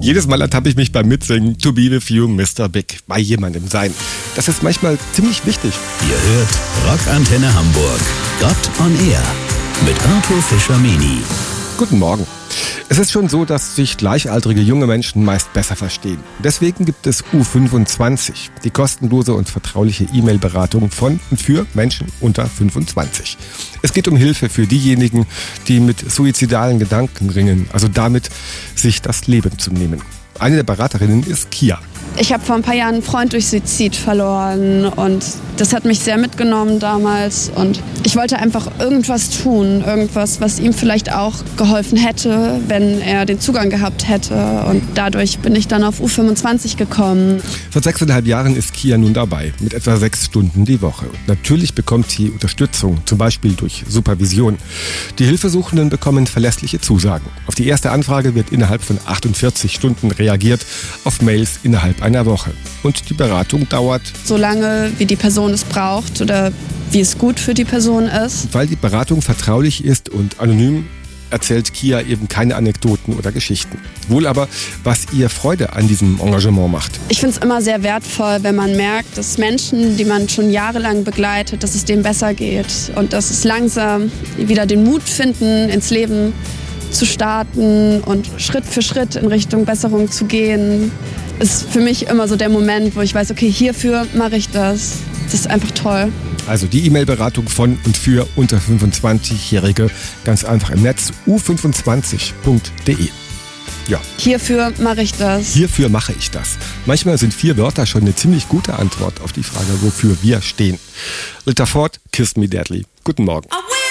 Jedes Mal ertappe ich mich beim Mitsingen To Be With You, Mr. Big, bei jemandem sein. Das ist manchmal ziemlich wichtig. Ihr hört Rockantenne Hamburg, Gott on Air mit Arthur Fischer-Meni. Guten Morgen. Es ist schon so, dass sich gleichaltrige junge Menschen meist besser verstehen. Deswegen gibt es U25, die kostenlose und vertrauliche E-Mail-Beratung von und für Menschen unter 25. Es geht um Hilfe für diejenigen, die mit suizidalen Gedanken ringen, also damit, sich das Leben zu nehmen. Eine der Beraterinnen ist Kia. Ich habe vor ein paar Jahren einen Freund durch Suizid verloren und das hat mich sehr mitgenommen damals und ich wollte einfach irgendwas tun, irgendwas, was ihm vielleicht auch geholfen hätte, wenn er den Zugang gehabt hätte und dadurch bin ich dann auf U25 gekommen. Seit 6,5 Jahren ist Kia nun dabei, mit etwa 6 Stunden die Woche. Und natürlich bekommt sie Unterstützung, zum Beispiel durch Supervision. Die Hilfesuchenden bekommen verlässliche Zusagen. Auf die erste Anfrage wird innerhalb von 48 Stunden reagiert, auf Mails innerhalb einer Woche. Und die Beratung dauert so lange, wie die Person es braucht oder wie es gut für die Person ist. Weil die Beratung vertraulich ist und anonym, erzählt Kia eben keine Anekdoten oder Geschichten. Wohl aber, was ihr Freude an diesem Engagement macht. Ich finde es immer sehr wertvoll, wenn man merkt, dass Menschen, die man schon jahrelang begleitet, dass es denen besser geht und dass es langsam wieder den Mut finden, ins Leben zu starten und Schritt für Schritt in Richtung Besserung zu gehen, ist für mich immer so der Moment, wo ich weiß, okay, hierfür mache ich das. Das ist einfach toll. Also die E-Mail-Beratung von und für unter 25-Jährige ganz einfach im Netz u25.de. Ja. Hierfür mache ich das. Hierfür mache ich das. Manchmal sind 4 Wörter schon eine ziemlich gute Antwort auf die Frage, wofür wir stehen. Rita Ford, Kiss Me Deadly. Guten Morgen.